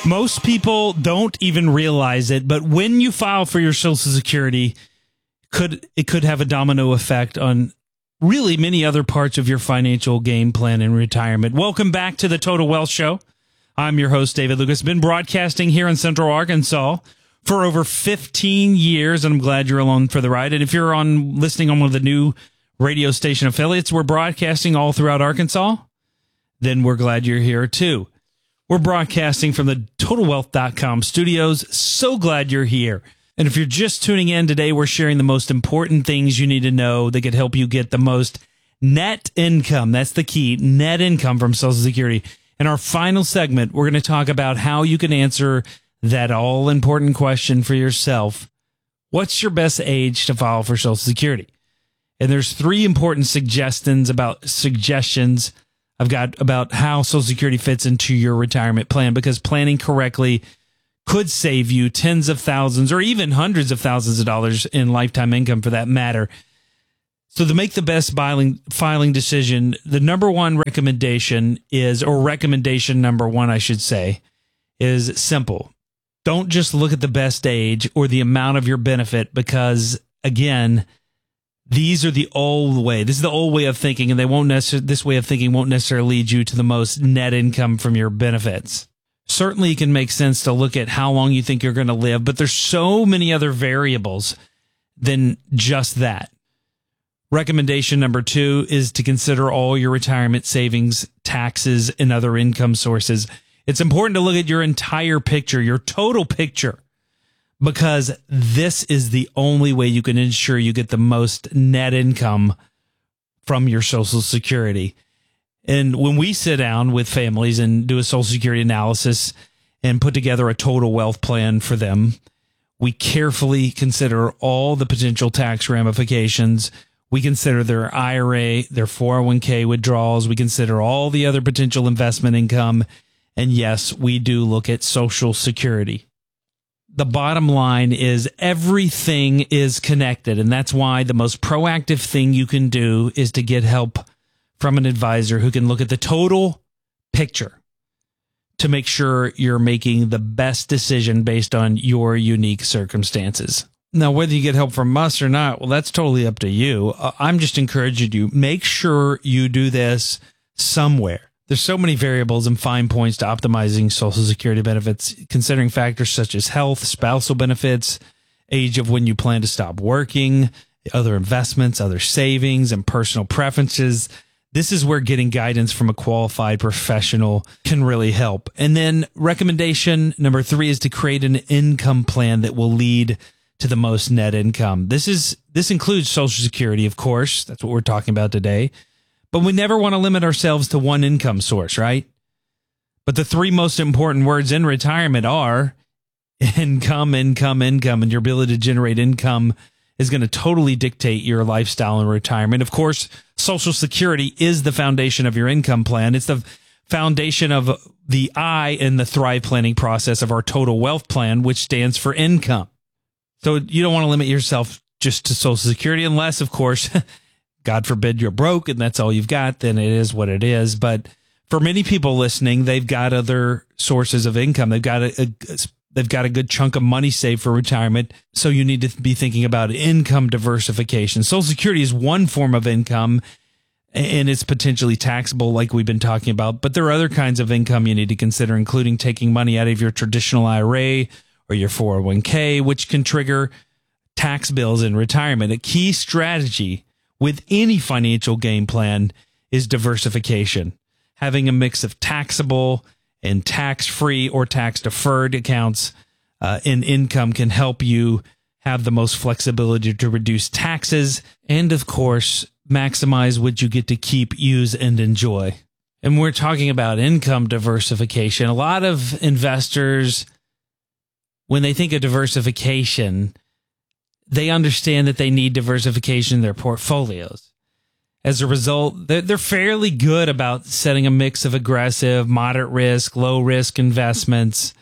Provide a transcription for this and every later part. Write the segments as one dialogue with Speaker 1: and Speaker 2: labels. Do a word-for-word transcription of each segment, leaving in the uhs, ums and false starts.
Speaker 1: Most people don't even realize it, but when you file for your Social Security, could it could have a domino effect on really many other parts of your financial game plan in retirement. Welcome back to the Total Wealth Show. I'm your host, David Lucas. Been broadcasting here in Central Arkansas for over fifteen years, and I'm glad you're along for the ride. And if you're on listening on one of the new radio station affiliates, we're broadcasting all throughout Arkansas, then we're glad you're here too. We're broadcasting from the total wealth dot com studios. So glad you're here. And if you're just tuning in today, we're sharing the most important things you need to know that could help you get the most net income. That's the key, net income from Social Security. In our final segment, we're going to talk about how you can answer that all-important question for yourself. What's your best age to file for Social Security? And there's three important suggestions about suggestions I've got about how Social Security fits into your retirement plan, because planning correctly could save you tens of thousands or even hundreds of thousands of dollars in lifetime income for that matter. So to make the best filing, filing decision, the number one recommendation is, or recommendation number one, I should say, is simple. Don't just look at the best age or the amount of your benefit, because, again, these are the old way. This is the old way of thinking, and they won't necessarily, this way of thinking won't necessarily lead you to the most net income from your benefits. Certainly, it can make sense to look at how long you think you're going to live, but there's so many other variables than just that. Recommendation number two is to consider all your retirement savings, taxes, and other income sources. It's important to look at your entire picture, your total picture, because this is the only way you can ensure you get the most net income from your Social Security. And when we sit down with families and do a Social Security analysis and put together a total wealth plan for them, we carefully consider all the potential tax ramifications. We consider their I R A, their four oh one k withdrawals. We consider all the other potential investment income. And yes, we do look at Social Security. The bottom line is everything is connected, and that's why the most proactive thing you can do is to get help from an advisor who can look at the total picture to make sure you're making the best decision based on your unique circumstances. Now, whether you get help from us or not, well, that's totally up to you. Uh, I'm just encouraging you, make sure you do this somewhere. There's so many variables and fine points to optimizing Social Security benefits, considering factors such as health, spousal benefits, age of when you plan to stop working, other investments, other savings, and personal preferences. This is where getting guidance from a qualified professional can really help. And then recommendation number three is to create an income plan that will lead to the most net income. This is this includes Social Security, of course. That's what we're talking about today. But we never want to limit ourselves to one income source, right? But the three most important words in retirement are income, income, income, and your ability to generate income is going to totally dictate your lifestyle in retirement. Of course, Social Security is the foundation of your income plan. It's the foundation of the I in the Thrive planning process of our Total Wealth Plan, which stands for income. So you don't want to limit yourself just to Social Security unless, of course, God forbid you're broke and that's all you've got, then it is what it is. But for many people listening, they've got other sources of income. They've got a, a they've got a good chunk of money saved for retirement. So you need to be thinking about income diversification. Social Security is one form of income, and it's potentially taxable like we've been talking about. But there are other kinds of income you need to consider, including taking money out of your traditional I R A or your four oh one k, which can trigger tax bills in retirement. A key strategy with any financial game plan is diversification. Having a mix of taxable and tax-free or tax-deferred accounts uh, in income can help you have the most flexibility to reduce taxes and, of course, maximize what you get to keep, use, and enjoy. And we're talking about income diversification. A lot of investors, when they think of diversification, they understand that they need diversification in their portfolios. As a result, they're, they're fairly good about setting a mix of aggressive, moderate risk, low risk investments.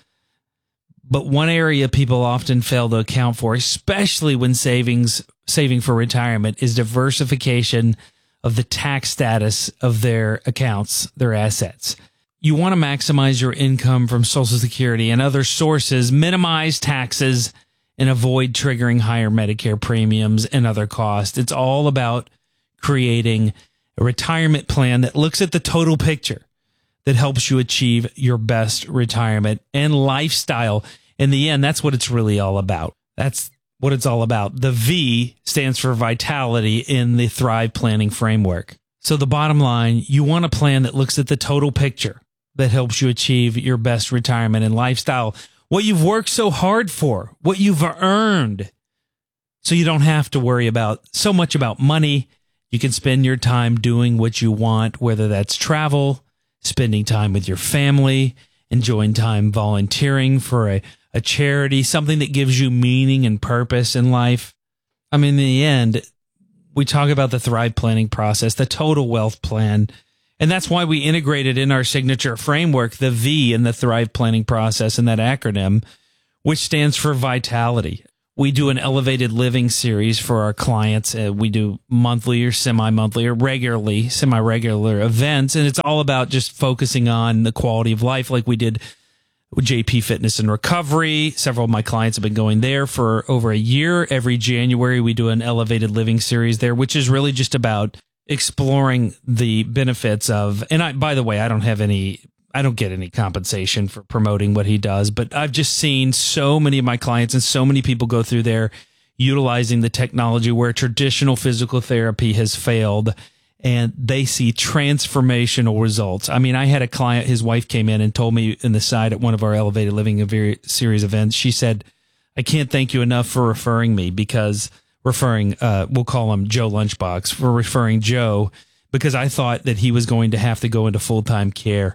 Speaker 1: But one area people often fail to account for, especially when savings saving for retirement, is diversification of the tax status of their accounts, their assets. You want to maximize your income from Social Security and other sources, minimize taxes, and avoid triggering higher Medicare premiums and other costs. It's all about creating a retirement plan that looks at the total picture, that helps you achieve your best retirement and lifestyle. In the end, that's what it's really all about. That's what it's all about. The V stands for vitality in the Thrive Planning Framework. So the bottom line, you want a plan that looks at the total picture, that helps you achieve your best retirement and lifestyle. What you've worked so hard for, what you've earned, so you don't have to worry about so much about money. You can spend your time doing what you want, whether that's travel, spending time with your family, enjoying time volunteering for a, a charity, something that gives you meaning and purpose in life. I mean, in the end, we talk about the Thrive planning process, the total wealth plan. And that's why we integrated in our signature framework, the V in the Thrive planning process, and that acronym, which stands for vitality. We do an elevated living series for our clients. Uh, we do monthly or semi-monthly or regularly, semi-regular events. And it's all about just focusing on the quality of life, like we did with J P Fitness and Recovery. Several of my clients have been going there for over a year. Every January, we do an elevated living series there, which is really just about exploring the benefits of, and I, by the way, I don't have any, I don't get any compensation for promoting what he does, but I've just seen so many of my clients and so many people go through there utilizing the technology where traditional physical therapy has failed, and they see transformational results. I mean, I had a client, his wife came in and told me in the side at one of our elevated living series events, she said, I can't thank you enough for referring me, because referring, uh, we'll call him Joe Lunchbox, for referring Joe, because I thought that he was going to have to go into full-time care.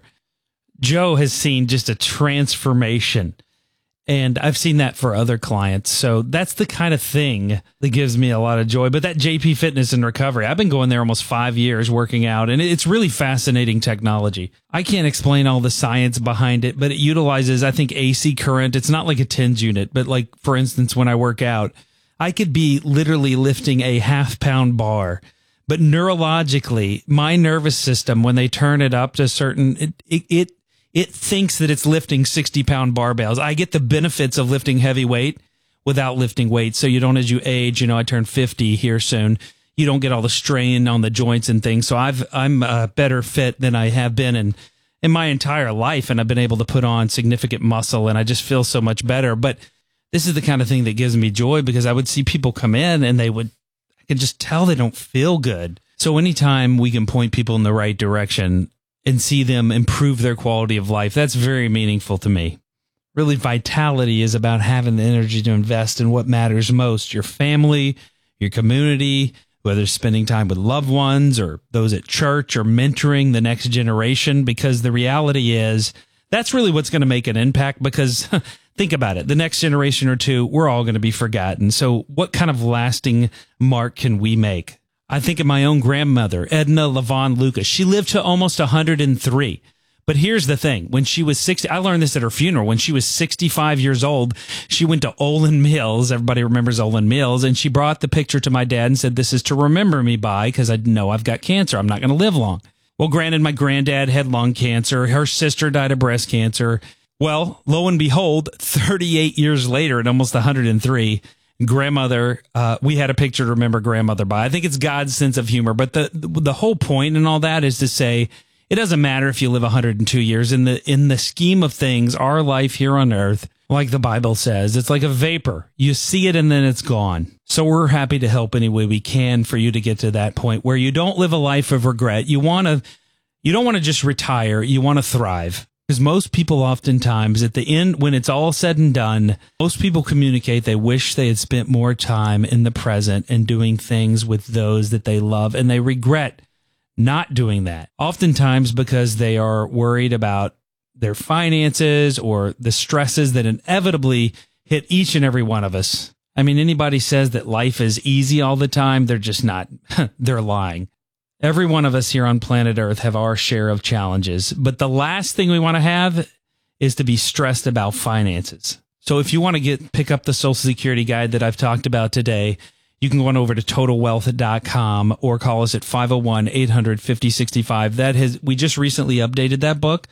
Speaker 1: Joe has seen just a transformation, and I've seen that for other clients. So that's the kind of thing that gives me a lot of joy. But that J P Fitness and Recovery, I've been going there almost five years working out, and it's really fascinating technology. I can't explain all the science behind it, but it utilizes, I think, A C current. It's not like a TENS unit, but like, for instance, when I work out, I could be literally lifting a half pound bar, but neurologically, my nervous system, when they turn it up to certain, it, it, it, it thinks that it's lifting sixty pound barbells. I get the benefits of lifting heavy weight without lifting weights. So you don't, as you age, you know, I turn fifty here soon, you don't get all the strain on the joints and things. So I've, I'm a better fit than I have been in, in my entire life. And I've been able to put on significant muscle, and I just feel so much better. But this is the kind of thing that gives me joy, because I would see people come in and they would, I can just tell they don't feel good. So anytime we can point people in the right direction and see them improve their quality of life, that's very meaningful to me. Really, vitality is about having the energy to invest in what matters most, your family, your community, whether it's spending time with loved ones or those at church or mentoring the next generation, because the reality is that's really what's going to make an impact, because think about it. The next generation or two, we're all going to be forgotten. So what kind of lasting mark can we make? I think of my own grandmother, Edna Levon Lucas. She lived to almost one hundred three. But here's the thing. When she was sixty, I learned this at her funeral. When she was sixty-five years old, she went to Olin Mills. Everybody remembers Olin Mills. And she brought the picture to my dad and said, this is to remember me by, because I know I've got cancer. I'm not going to live long. Well, granted, my granddad had lung cancer. Her sister died of breast cancer. Well, lo and behold, thirty-eight years later, at almost one hundred three, grandmother, uh, we had a picture to remember grandmother by. I think it's God's sense of humor. But the the whole point and all that is to say, it doesn't matter if you live one hundred two years. In the in the scheme of things, our life here on earth, like the Bible says, it's like a vapor. You see it and then it's gone. So we're happy to help any way we can for you to get to that point where you don't live a life of regret. You want to, you don't want to just retire. You want to thrive. Because most people oftentimes at the end, when it's all said and done, most people communicate they wish they had spent more time in the present and doing things with those that they love, and they regret not doing that. Oftentimes because they are worried about their finances or the stresses that inevitably hit each and every one of us. I mean, anybody says that life is easy all the time, they're just not. They're lying. Every one of us here on planet Earth have our share of challenges, but the last thing we want to have is to be stressed about finances. So if you want to get pick up the Social Security guide that I've talked about today, you can go on over to total wealth dot com or call us at five oh one, eight hundred, fifty sixty-five. That has, we just recently updated that book.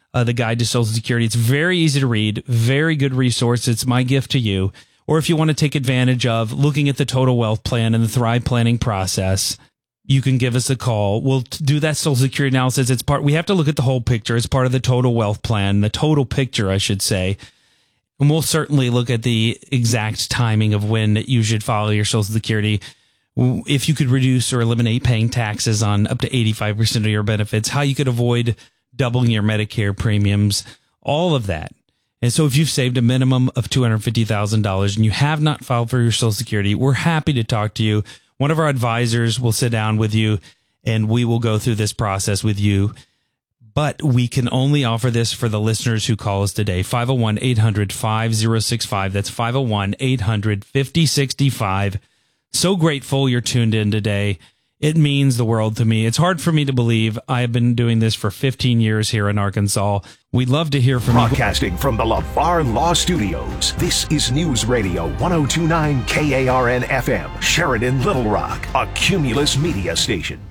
Speaker 1: uh, the Guide to Social Security. It's very easy to read, very good resource. It's my gift to you. Or if you want to take advantage of looking at the Total Wealth Plan and the Thrive planning process, you can give us a call. We'll do that Social Security analysis. It's part. We have to look at the whole picture. It's part of the Total Wealth Plan, the total picture, I should say. And we'll certainly look at the exact timing of when you should file your Social Security. If you could reduce or eliminate paying taxes on up to eighty-five percent of your benefits, how you could avoid doubling your Medicare premiums, all of that. And so if you've saved a minimum of two hundred fifty thousand dollars and you have not filed for your Social Security, we're happy to talk to you. One of our advisors will sit down with you and we will go through this process with you. But we can only offer this for the listeners who call us today. five oh one, eight hundred, five oh six five. That's five oh one, eight hundred, five oh six five. So grateful you're tuned in today. It means the world to me. It's hard for me to believe. I have been doing this for fifteen years here in Arkansas. We'd love to hear from you.
Speaker 2: Broadcasting from the LeVar Law Studios, this is News Radio one oh two point nine K A R N F M, Sheridan, Little Rock, a Cumulus media station.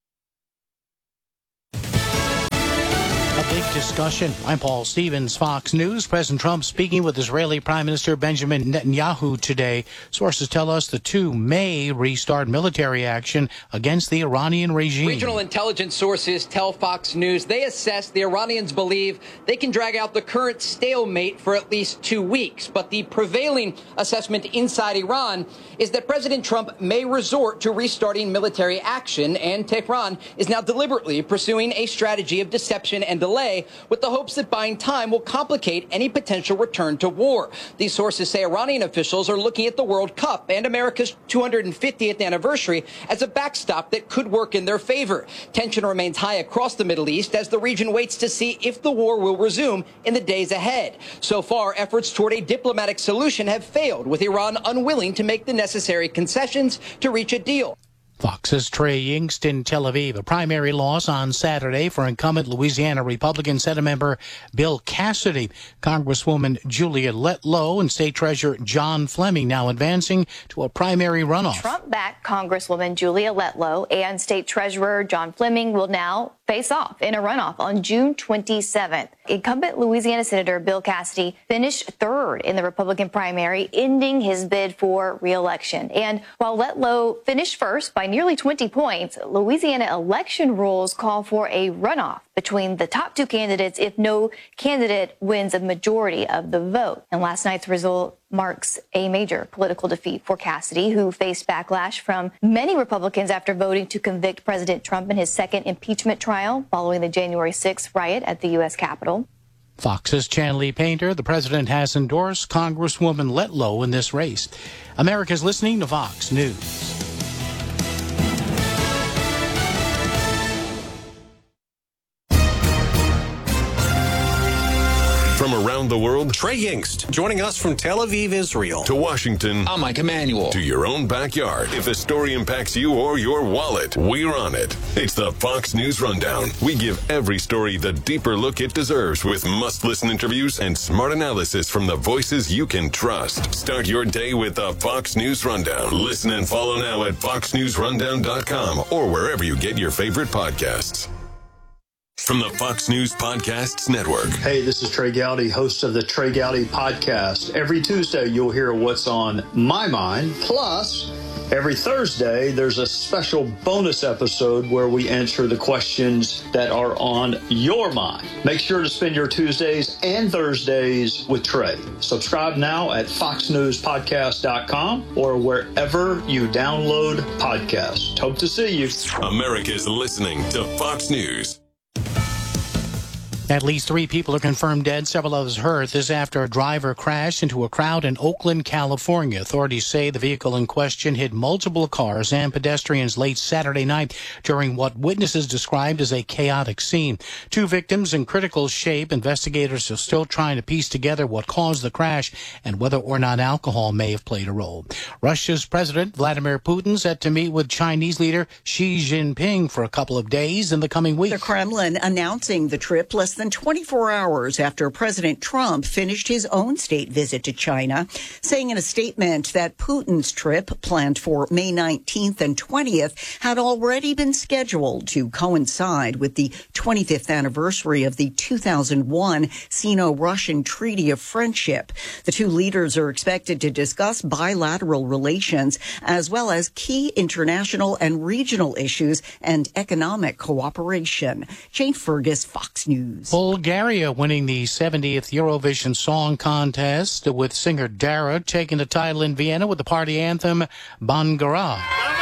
Speaker 3: Big discussion. I'm Paul Stevens, Fox News. President Trump speaking with Israeli Prime Minister Benjamin Netanyahu today. Sources tell us the two may restart military action against the Iranian regime.
Speaker 4: Regional intelligence sources tell Fox News they assess the Iranians believe they can drag out the current stalemate for at least two weeks. But the prevailing assessment inside Iran is that President Trump may resort to restarting military action, and Tehran is now deliberately pursuing a strategy of deception and delay with the hopes that buying time will complicate any potential return to war. These sources say Iranian officials are looking at the World Cup and America's two hundred fiftieth anniversary as a backstop that could work in their favor. Tension remains high across the Middle East as the region waits to see if the war will resume in the days ahead. So far, efforts toward a diplomatic solution have failed, with Iran unwilling to make the necessary concessions to reach a deal.
Speaker 3: Fox's Trey Yingst in Tel Aviv. A primary loss on Saturday for incumbent Louisiana Republican Senate member Bill Cassidy. Congresswoman Julia Letlow and State Treasurer John Fleming now advancing to a primary runoff.
Speaker 5: Trump-backed Congresswoman Julia Letlow and State Treasurer John Fleming will now face off in a runoff on June twenty-seventh. Incumbent Louisiana Senator Bill Cassidy finished third in the Republican primary, ending his bid for re-election. And while Letlow finished first by nearly twenty points, Louisiana election rules call for a runoff between the top two candidates if no candidate wins a majority of the vote. And last night's result marks a major political defeat for Cassidy, who faced backlash from many Republicans after voting to convict President Trump in his second impeachment trial following the January sixth riot at the U S Capitol.
Speaker 3: Fox's Chanley Painter. The president has endorsed Congresswoman Letlow in this race. America's listening to Fox News.
Speaker 6: From around the world,
Speaker 7: Trey Yingst, joining us from Tel Aviv, Israel.
Speaker 6: To Washington.
Speaker 7: I'm Mike Emanuel.
Speaker 6: To your own backyard. If a story impacts you or your wallet, we're on it. It's the Fox News Rundown. We give every story the deeper look it deserves with must-listen interviews and smart analysis from the voices you can trust. Start your day with the Fox News Rundown. Listen and follow now at fox news rundown dot com or wherever you get your favorite podcasts. From the Fox News Podcasts Network.
Speaker 8: Hey, this is Trey Gowdy, host of the Trey Gowdy Podcast. Every Tuesday, you'll hear what's on my mind. Plus, every Thursday, there's a special bonus episode where we answer the questions that are on your mind. Make sure to spend your Tuesdays and Thursdays with Trey. Subscribe now at fox news podcast dot com or wherever you download podcasts. Hope to see you.
Speaker 6: America's listening to Fox News.
Speaker 3: At least three people are confirmed dead, several others hurt. This after a driver crashed into a crowd in Oakland, California. Authorities say the vehicle in question hit multiple cars and pedestrians late Saturday night during what witnesses described as a chaotic scene. Two victims in critical shape. Investigators are still trying to piece together what caused the crash and whether or not alcohol may have played a role. Russia's President Vladimir Putin set to meet with Chinese leader Xi Jinping for a couple of days in the coming week.
Speaker 9: The Kremlin announcing the trip less than twenty-four hours after President Trump finished his own state visit to China, saying in a statement that Putin's trip, planned for May nineteenth and twentieth, had already been scheduled to coincide with the twenty-fifth anniversary of the two thousand one Sino-Russian Treaty of Friendship. The two leaders are expected to discuss bilateral relations as well as key international and regional issues and economic cooperation. Jane Fergus, Fox News.
Speaker 3: Bulgaria winning the seventieth Eurovision Song Contest, with singer Dara taking the title in Vienna with the party anthem Bangara.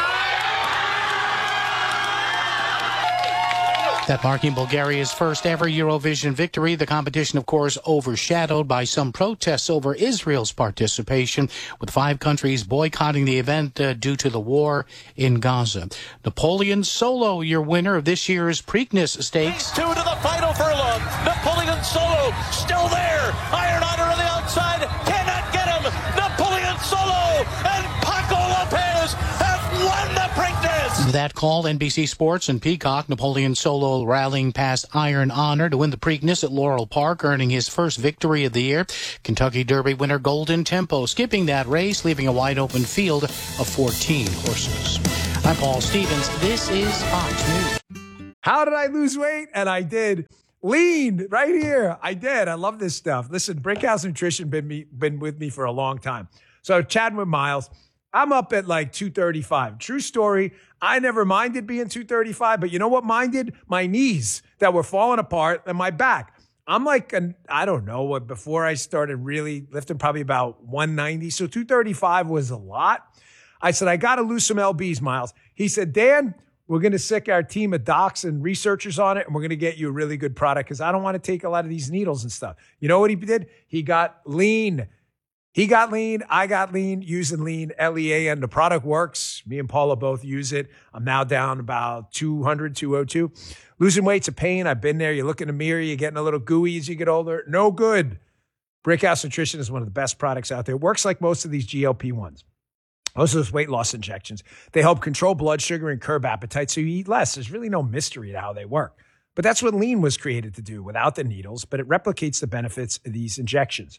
Speaker 3: That marking Bulgaria's first ever Eurovision victory. The competition, of course, overshadowed by some protests over Israel's participation, with five countries boycotting the event uh, due to the war in Gaza. Napoleon Solo, your winner of this year's Preakness Stakes.
Speaker 10: Two to the final furlong. Napoleon Solo still there. Iron Honor on the outside. Cannot get him. Napoleon Solo and Paco Lopez have won the Preakness.
Speaker 3: That call, N B C Sports and Peacock. Napoleon Solo rallying past Iron Honor to win the Preakness at Laurel Park, earning his first victory of the year. Kentucky Derby winner Golden Tempo skipping that race, leaving a wide open field of fourteen horses. I'm Paul Stevens. This is Fox News.
Speaker 11: How did I lose weight? And I did. Lean right here. I did. I love this stuff. Listen, Brickhouse Nutrition been me been with me for a long time. So chatting with Miles, I'm up at like two thirty-five. True story. I never minded being two thirty-five, but you know what minded? My knees that were falling apart and my back. I'm like, an, I don't know, what before I started really lifting, probably about one ninety. So two thirty-five was a lot. I said, I got to lose some L Bs, Miles. He said, Dan, we're going to sick our team of docs and researchers on it, and we're going to get you a really good product because I don't want to take a lot of these needles and stuff. You know what he did? He got lean. He got lean. I got lean using lean, L E A N. The product works. Me and Paula both use it. I'm now down about two hundred, two oh two. Losing weight's a pain. I've been there. You look in the mirror, you're getting a little gooey as you get older. No good. Brickhouse Nutrition is one of the best products out there. It works like most of these G L P ones. Most of those weight loss injections. They help control blood sugar and curb appetite so you eat less. There's really no mystery to how they work. But that's what lean was created to do without the needles, but it replicates the benefits of these injections.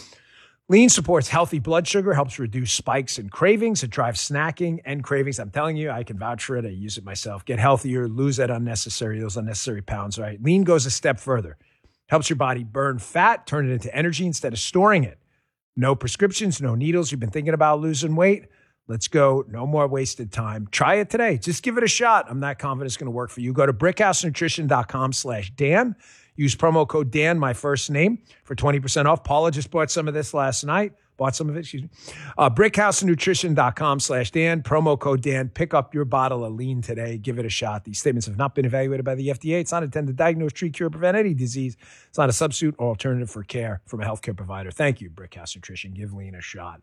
Speaker 11: Lean supports healthy blood sugar, helps reduce spikes and cravings. It drives snacking and cravings. I'm telling you, I can vouch for it. I use it myself. Get healthier, lose that unnecessary, those unnecessary pounds, right? Lean goes a step further. Helps your body burn fat, turn it into energy instead of storing it. No prescriptions, no needles. You've been thinking about losing weight? Let's go. No more wasted time. Try it today. Just give it a shot. I'm not confident it's going to work for you. Go to brickhousenutrition.com slash Dan. Use promo code Dan, my first name, for twenty percent off. Paula just bought some of this last night. Bought some of it, excuse me. Uh, brickhousenutrition.com slash Dan. Promo code Dan. Pick up your bottle of lean today. Give it a shot. These statements have not been evaluated by the F D A. It's not intended to diagnose, treat, cure, prevent any disease. It's not a substitute or alternative for care from a healthcare provider. Thank you, Brickhouse Nutrition. Give lean a shot.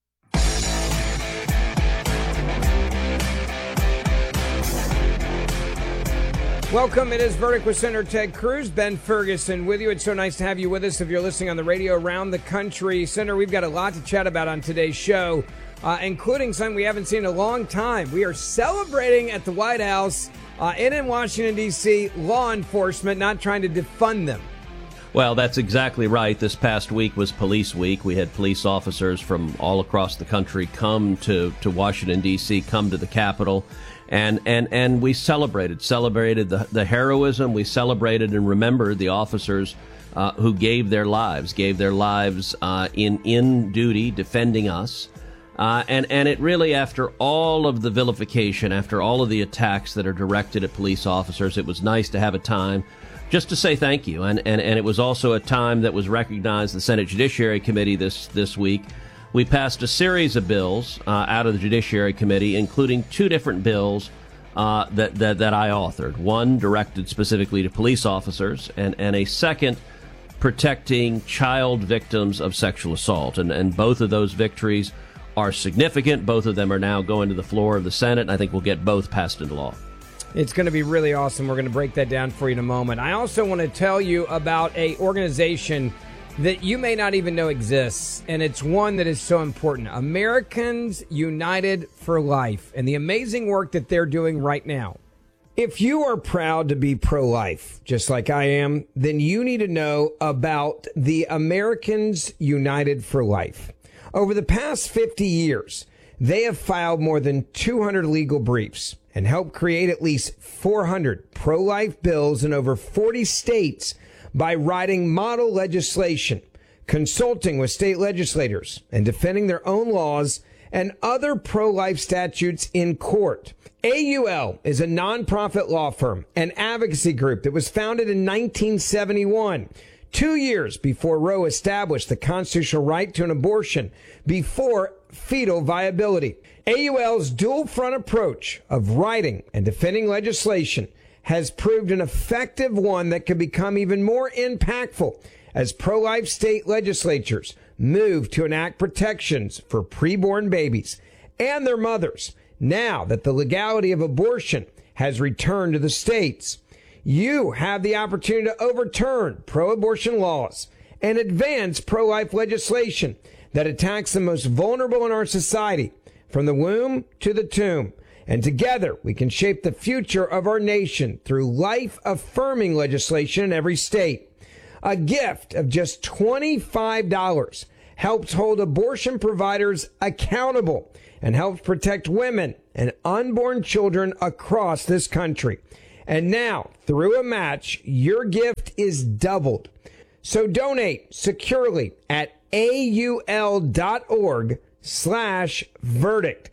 Speaker 12: Welcome. It is Verdict with Senator Ted Cruz. Ben Ferguson with you. It's so nice to have you with us if you're listening on the radio around the country. Senator, we've got a lot to chat about on today's show, uh, including something we haven't seen in a long time. We are celebrating at the White House uh, and in Washington, D C, law enforcement, not trying to defund them.
Speaker 13: Well, that's exactly right. This past week was Police Week. We had police officers from all across the country come to, to Washington, D C, come to the Capitol. And, and and we celebrated, celebrated the, the heroism. We celebrated and remembered the officers uh, who gave their lives, gave their lives uh, in, in duty, defending us. Uh, and, and it really, after all of the vilification, after all of the attacks that are directed at police officers, it was nice to have a time just to say thank you. And, and, and it was also a time that was recognized. The Senate Judiciary Committee this, this week, we passed a series of bills uh, out of the Judiciary Committee, including two different bills uh, that, that that I authored. One directed specifically to police officers, and, and a second protecting child victims of sexual assault. And, and both of those victories are significant. Both of them are now going to the floor of the Senate, and I think we'll get both passed into law.
Speaker 12: It's going to be really awesome. We're going to break that down for you in a moment. I also want to tell you about a organization that you may not even know exists, and it's one that is so important. Americans United for Life, and the amazing work that they're doing right now. If you are proud to be pro-life, just like I am, then you need to know about the Americans United for Life. Over the past fifty years, they have filed more than two hundred legal briefs and helped create at least four hundred pro-life bills in over forty states by writing model legislation, consulting with state legislators, and defending their own laws and other pro-life statutes in court. A U L is a nonprofit law firm and advocacy group that was founded in nineteen seventy-one, two years before Roe established the constitutional right to an abortion before fetal viability. A U L's dual-front approach of writing and defending legislation has proved an effective one that could become even more impactful as pro-life state legislatures move to enact protections for preborn babies and their mothers. Now that the legality of abortion has returned to the states, you have the opportunity to overturn pro-abortion laws and advance pro-life legislation that attacks the most vulnerable in our society, from the womb to the tomb. And together we can shape the future of our nation through life-affirming legislation in every state. A gift of just twenty-five dollars helps hold abortion providers accountable and helps protect women and unborn children across this country. And now, through a match, your gift is doubled. So donate securely at aul.org slash verdict.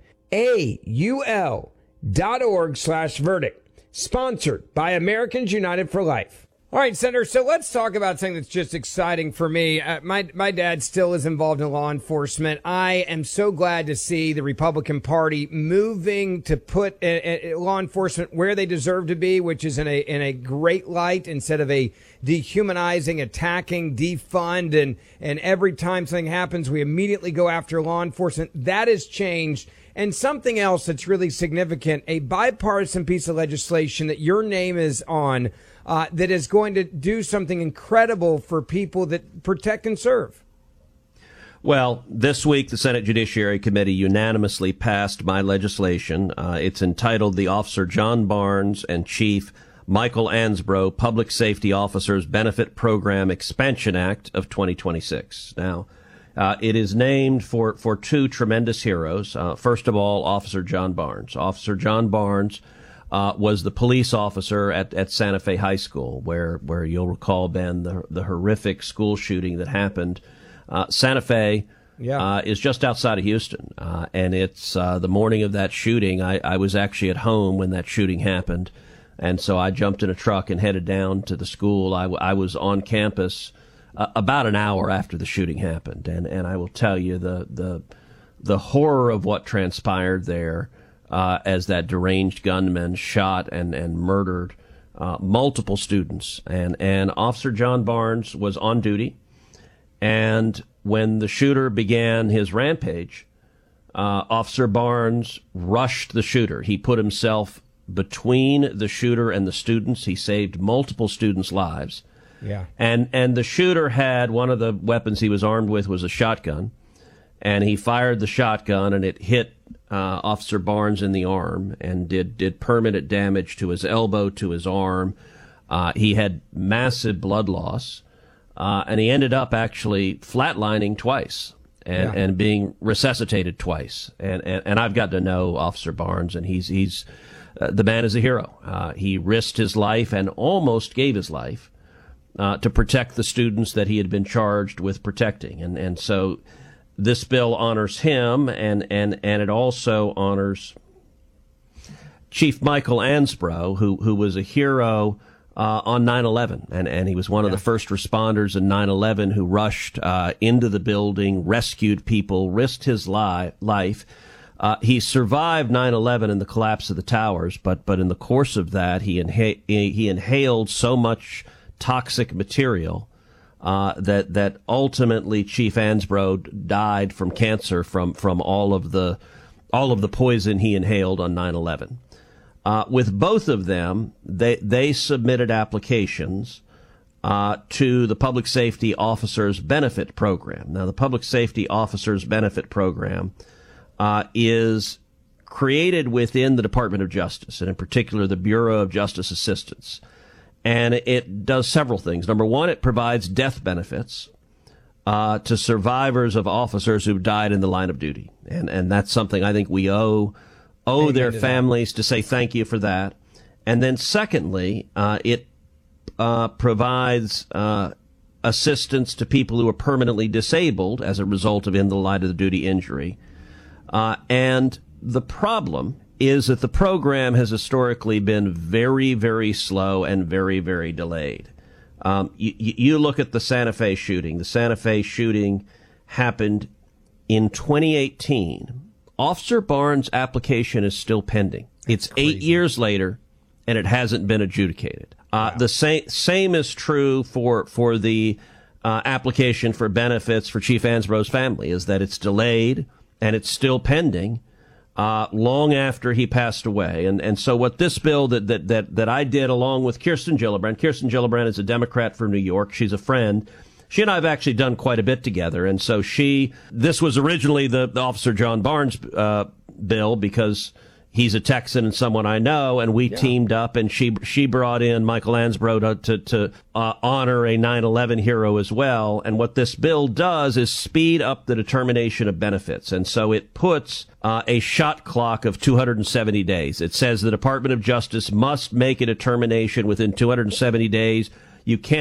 Speaker 12: aul.org slash verdict. Sponsored by Americans United for Life. All right, Senator, so let's talk about something that's just exciting for me. Uh, my my dad still is involved in law enforcement. I am so glad to see the Republican Party moving to put uh, uh, law enforcement where they deserve to be, which is in a in a great light instead of a dehumanizing, attacking, defund, and, and every time something happens, we immediately go after law enforcement. That has changed. And something else that's really significant, a bipartisan piece of legislation that your name is on, Uh, that is going to do something incredible for people that protect and serve.
Speaker 13: Well, this week, the Senate Judiciary Committee unanimously passed my legislation. Uh, it's entitled the Officer John Barnes and Chief Michael Ansbro Public Safety Officers Benefit Program Expansion Act of twenty twenty-six. Now, uh, it is named for, for two tremendous heroes. Uh, first of all, Officer John Barnes. Officer John Barnes Uh, was the police officer at, at Santa Fe High School, where, where you'll recall, Ben, the, the horrific school shooting that happened. Uh, Santa Fe
Speaker 12: yeah.
Speaker 13: uh, is just outside of Houston, uh, and it's uh, the morning of that shooting. I, I was actually at home when that shooting happened, and so I jumped in a truck and headed down to the school. I, I was on campus uh, about an hour after the shooting happened, and, and I will tell you the the the horror of what transpired there. Uh, as that deranged gunman shot and, and murdered uh, multiple students. And, and Officer John Barnes was on duty. And when the shooter began his rampage, uh, Officer Barnes rushed the shooter. He put himself between the shooter and the students. He saved multiple students' lives.
Speaker 12: Yeah.
Speaker 13: And, and the shooter had one of the weapons he was armed with was a shotgun. And he fired the shotgun, and it hit uh, Officer Barnes in the arm and did, did permanent damage to his elbow, to his arm. Uh, he had massive blood loss, uh, and he ended up actually flatlining twice and,
Speaker 12: Yeah.
Speaker 13: and being resuscitated twice. And, and, and I've got to know Officer Barnes, and he's he's uh, the man is a hero. Uh, he risked his life and almost gave his life uh, to protect the students that he had been charged with protecting. And and so this bill honors him, and, and, and it also honors Chief Michael Ansbro, who, who was a hero uh, on nine eleven. And, and he was one of the first responders in nine eleven who rushed uh, into the building, rescued people, risked his li- life. Uh, he survived nine eleven and the collapse of the towers, but, but in the course of that, he, inha- he inhaled so much toxic material Uh, that that ultimately Chief Ansbro died from cancer from from all of the all of the poison he inhaled on nine eleven. Uh, with both of them, they they submitted applications uh, to the Public Safety Officers Benefit Program. Now, the Public Safety Officers Benefit Program uh, is created within the Department of Justice, and in particular the Bureau of Justice Assistance. And it does several things. Number one, it provides death benefits uh, to survivors of officers who died in the line of duty. And and that's something I think we owe owe Amen their to families that. to say thank you for that. And then secondly, uh, it uh, provides uh, assistance to people who are permanently disabled as a result of in the line of the duty injury. Uh, and the problem is that the program has historically been very, very slow and very, very delayed. Um, you, you look at the Santa Fe shooting. The Santa Fe shooting happened in twenty eighteen. Officer Barnes' application is still pending. That's it's crazy. Eight years later, and it hasn't been adjudicated. Uh, wow. The same same is true for for the uh, application for benefits for Chief Ansbrough's family, is that it's delayed and it's still pending. Uh, long after he passed away. And and so what this bill that, that, that, that I did along with Kirsten Gillibrand, Kirsten Gillibrand is a Democrat from New York. She's a friend. She and I have actually done quite a bit together. And so she, this was originally the, the Officer John Barnes uh, bill because he's a Texan and someone I know, and we yeah. teamed up, and she she brought in Michael Ansbrough to, to, to uh, honor a nine eleven hero as well. And what this bill does is speed up the determination of benefits. And so it puts uh, a shot clock of two hundred seventy days. It says the Department of Justice must make a determination within two hundred seventy days. You can't